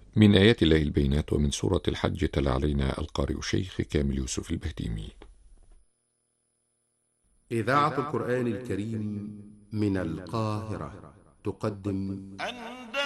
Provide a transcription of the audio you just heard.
من آيات الله البينات ومن سورة الحج تلا علينا القارئ الشيخ كامل يوسف البهتيمي. إذاعة القرآن الكريم من القاهرة تقدم